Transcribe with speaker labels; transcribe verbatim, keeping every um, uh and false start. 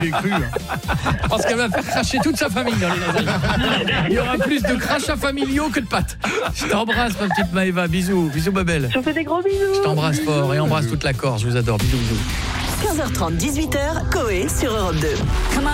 Speaker 1: J'ai cru. Hein. Parce qu'elle va faire cracher toute sa famille dans les lasagnes. Il y aura plus de crachats familiaux que de pâtes. Je t'embrasse, ma petite Maëva. Bisous. Bisous, ma belle.
Speaker 2: Je vous fais des gros bisous.
Speaker 1: Je t'embrasse fort et embrasse toute la Corse. Je vous adore. Bisous, bisous.
Speaker 3: quinze heures trente, dix-huit heures, Coé sur Europe deux.